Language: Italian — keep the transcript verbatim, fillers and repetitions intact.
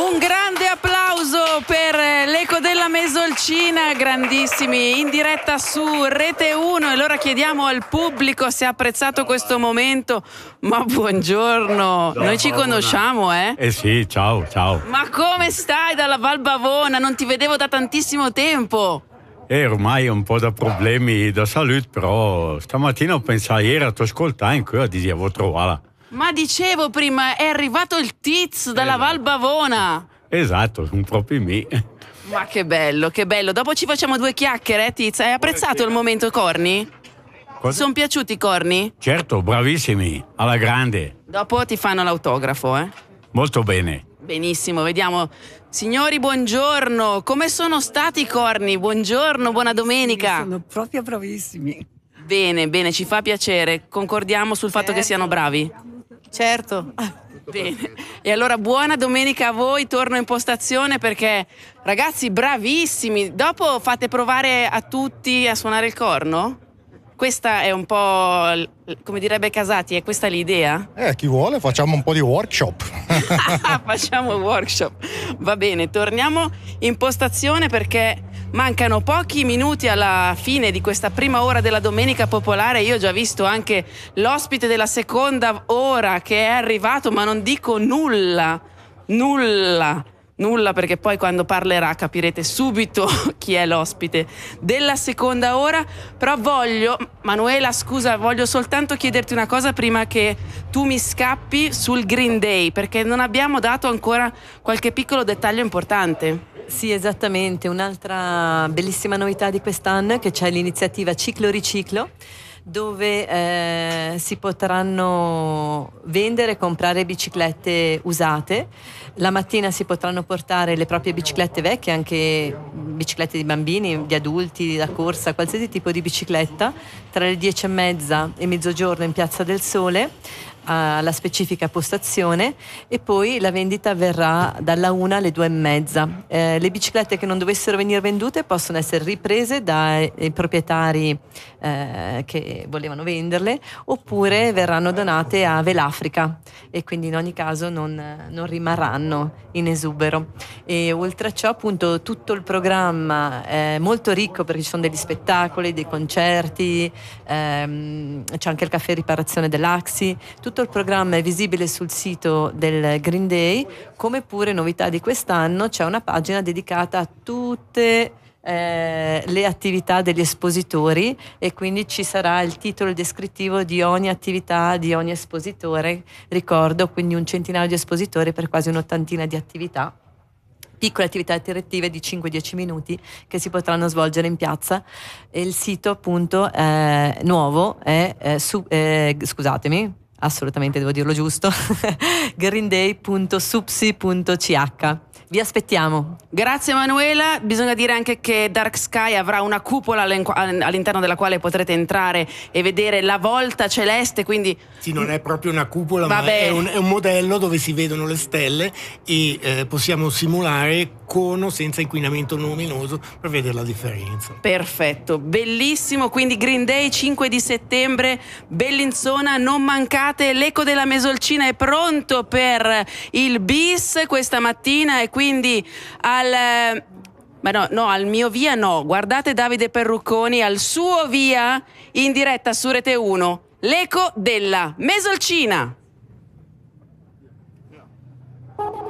Un grande applauso per l'Eco della Mesolcina, grandissimi, in diretta su Rete uno. E allora chiediamo al pubblico se ha apprezzato questo momento. Ma buongiorno, ciao, noi ci Bavona. conosciamo, eh? Eh sì, ciao, ciao. Ma come stai dalla Val Bavona? Non ti vedevo da tantissimo tempo. E ormai ho un po' da problemi da salute, però stamattina ho pensato ieri a tu ascoltare in cui dicevo trovarla. Ma dicevo prima, è arrivato il Tiz dalla Esatto. Val Bavona. Esatto, sono proprio me. Ma che bello, che bello. Dopo ci facciamo due chiacchiere, Tiz. Hai apprezzato il momento corni? Cosa? Sono piaciuti i corni? Certo, bravissimi, alla grande. Dopo ti fanno l'autografo, eh? Molto bene. Benissimo, vediamo. Signori, buongiorno. Come sono stati i corni? Buongiorno, buona domenica. Sono proprio bravissimi. Bene, bene, ci fa piacere. Concordiamo sul fatto che siano bravi? Certo. Bene. E allora buona domenica a voi, torno in postazione perché ragazzi bravissimi. Dopo fate provare a tutti a suonare il corno? Questa è un po', come direbbe Casati, è questa l'idea? Eh, chi vuole facciamo un po' di workshop. Facciamo un workshop. Va bene, torniamo in postazione perché mancano pochi minuti alla fine di questa prima ora della Domenica Popolare. Io ho già visto anche l'ospite della seconda ora che è arrivato, ma non dico nulla, nulla. Nulla, perché poi quando parlerà capirete subito chi è l'ospite della seconda ora. Però voglio, Manuela, scusa, voglio soltanto chiederti una cosa prima che tu mi scappi sul Green Day, perché non abbiamo dato ancora qualche piccolo dettaglio importante. Sì, esattamente. Un'altra bellissima novità di quest'anno è che c'è l'iniziativa Ciclo Riciclo, dove eh, si potranno vendere e comprare biciclette usate. La mattina si potranno portare le proprie biciclette vecchie, anche biciclette di bambini, di adulti, da corsa, qualsiasi tipo di bicicletta, tra le dieci e mezza e mezzogiorno in Piazza del Sole, alla specifica postazione, e poi la vendita avverrà dalla una alle due e mezza. Eh, le biciclette che non dovessero venire vendute possono essere riprese dai proprietari eh, che volevano venderle, oppure verranno donate a Velafrica e quindi in ogni caso non, non rimarranno in esubero. E oltre a ciò, appunto, tutto il programma è molto ricco perché ci sono degli spettacoli, dei concerti, ehm, c'è anche il caffè riparazione dell'Axi. Tutto il programma è visibile sul sito del Green Day, come pure novità di quest'anno c'è una pagina dedicata a tutte eh, le attività degli espositori, e quindi ci sarà il titolo descrittivo di ogni attività di ogni espositore. Ricordo quindi un centinaio di espositori per quasi un'ottantina di attività, piccole attività interattive di cinque dieci minuti che si potranno svolgere in piazza. E il sito appunto eh, nuovo è eh, su, eh, scusatemi assolutamente devo dirlo giusto greenday punto supsi punto c h. Vi aspettiamo. Grazie Manuela. Bisogna dire anche che Dark Sky avrà una cupola all'interno della quale potrete entrare e vedere la volta celeste, quindi sì, non è proprio una cupola, Vabbè. ma è un, è un modello dove si vedono le stelle e eh, possiamo simulare con o senza inquinamento luminoso per vedere la differenza. Perfetto, bellissimo. Quindi Green Day cinque di settembre, Bellinzona, non mancate. L'Eco della Mesolcina è pronto per il bis questa mattina, e quindi al ma no, no, al mio via no, guardate Davide Perrucconi al suo via in diretta su Rete uno, l'Eco della Mesolcina.